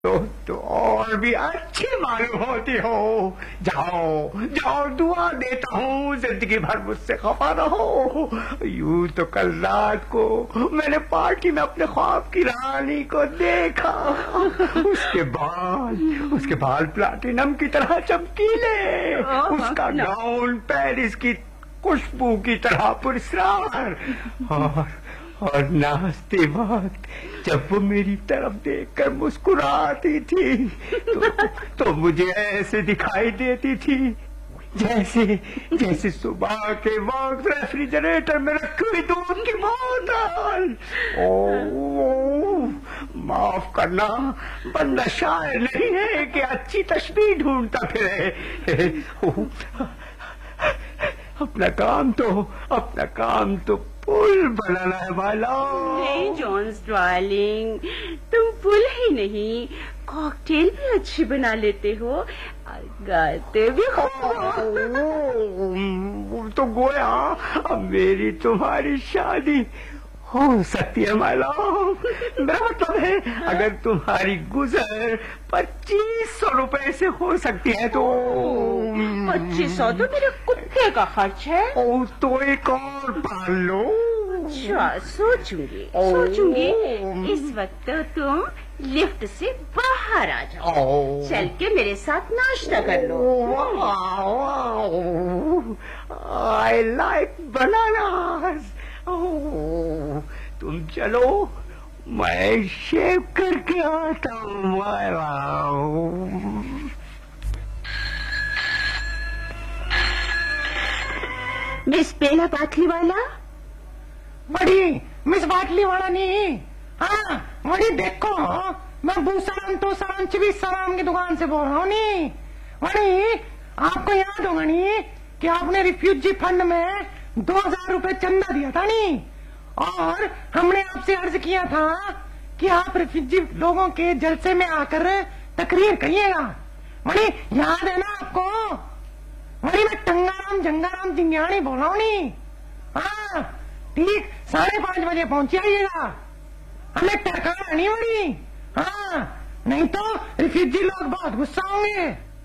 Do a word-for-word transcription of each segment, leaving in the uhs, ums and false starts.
तो, तो और भी अच्छी मालूम होती हो। जाओ जाओ, दुआ देता हूँ जिंदगी भर मुझसे खफा रहो। यूं तो कल रात को मैंने पार्टी में अपने ख्वाब की रानी को देखा। उसके बाल उसके बाल प्लाटिनम की तरह चमकीले, उसका गाउन पेरिस की खुशबू की तरह पुरस्कार, और और नाचते वक्त जब वो मेरी तरफ देखकर मुस्कुराती थी तो, तो मुझे ऐसे दिखाई देती थी जैसे जैसे सुबह के वक्त रेफ्रिजरेटर में रखी हुई दूध की बोतल। ओ, माफ करना, बंदा शायर नहीं है कि अच्छी तस्वीर ढूंढता फिरे। अपना काम तो अपना काम तो पुल बनाना है वाला। नहीं जॉन्स डार्लिंग, तुम पुल ही नहीं कॉकटेल भी अच्छी बना लेते हो और गाते भी हो। तो गोया अब मेरी तुम्हारी शादी हो सकती है माला। मेरा मतलब है अगर तुम्हारी गुजर पच्चीस सौ रुपए से हो सकती है तो। पच्चीस सौ तो मेरे कुत्ते का खर्च है। ओ, तो एक और पाल लो। अच्छा, सोचूंगी सोचूंगी। इस वक्त तो तुम लिफ्ट से बाहर आ जाओ, चल के मेरे साथ नाश्ता कर लो। I like bananas. ओह, तुम चलो, मैं शेव करके आता हूँ। मिस बेला बाटली वाला? बड़ी मिस बाटली वाला नहीं। हाँ बड़ी, देखो मैं भूसाराम तो साराम चिवी सराम की दुकान से बोल रहा हूँ। नहीं बड़ी, आपको याद होगा नहीं कि आपने रिफ्यूजी फंड में दो हजार रूपये चंदा दिया था नहीं, और हमने आपसे अर्ज किया था कि आप रिफ्यूजी लोगों के जलसे में आकर तकरीर करिएगा। बड़ी याद है ना आपको? बड़ी मैं टंगाराम जंगाराम जिंगानी बोल रहा हूँ। नहीं हाँ ठीक, साढ़े पांच बजे पहुंच जाइएगा, हमें टरकाना नहीं बड़ी। हाँ नहीं तो रिफ्यूजी लोग बहुत गुस्सा होंगे।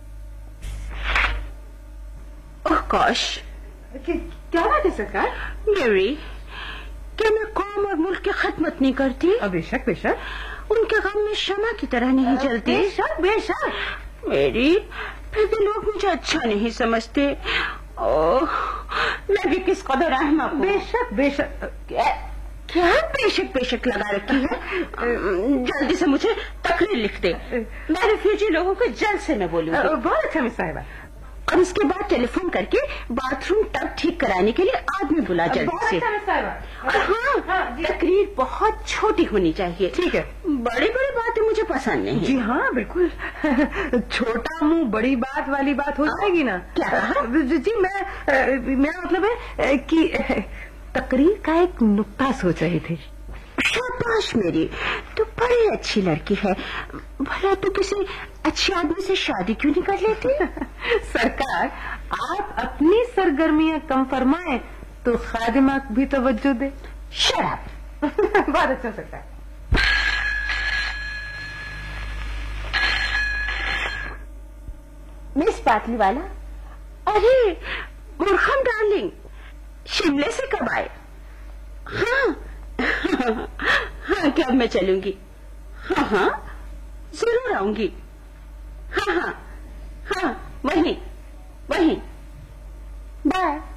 ओह गॉश, क्या बात है सरकार? मेरी, क्या मैं कौम और मुल्क की खिदमत नहीं करती? बेशक बेशक, उनके गम में शमा की तरह नहीं जलती। बेशक बेशक मेरी, फिर भी लोग मुझे अच्छा नहीं समझते। ओह, मैं भी किस कदर रहमा को। बेशक बेशक। क्या, क्या बेशक बेशक लगा रखी है? जल्दी से मुझे तकरीर लिख दे, मैं रिफ्यूजी लोगों के जलसे में बोलूंगी। बहुत अच्छा मिस साहिबा। और इसके बाद टेलीफोन करके बाथरूम टब ठीक कराने के लिए आदमी बुला जल्दी से। और हाँ, हाँ तकरीर बहुत छोटी होनी चाहिए। ठीक है, बड़ी बड़ी बातें मुझे पसंद नहीं। जी हाँ बिल्कुल, छोटा मुंह बड़ी बात वाली बात हो जाएगी ना। क्या कहा? जी मैं, मेरा मतलब है कि तकरीर का एक नुक्ता सोच रही थी। शाबाश मेरी, तू बड़ी अच्छी लड़की है। भला तू किसी अच्छे आदमी से शादी क्यों नहीं कर लेती? सरकार, आप अपनी सरगर्मियां कम फरमाए तो खादिमा भी तवज्जो दे। शराब। बहुत अच्छा सरकार। मिस बाटली वाला, अरे मुर्खम डार्लिंग, शिमले से कब आए? हाँ हाँ क्या मैं चलूंगी? हाँ हाँ जरूर आऊंगी। हाँ हाँ हाँ वहीं वहीं, बाय।